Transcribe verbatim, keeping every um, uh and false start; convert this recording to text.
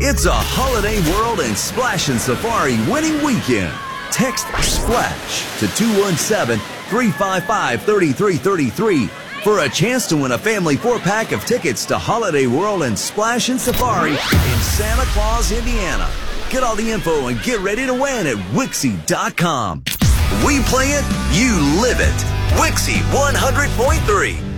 It's a Holiday World and Splash and Safari winning weekend. Text SPLASH to two one seven, three five five, three three three three for a chance to win a family four-pack of tickets to Holiday World and Splash and Safari in Santa Claus, Indiana. Get all the info and get ready to win at Wixie dot com. We play it, you live it. Wixie one hundred point three.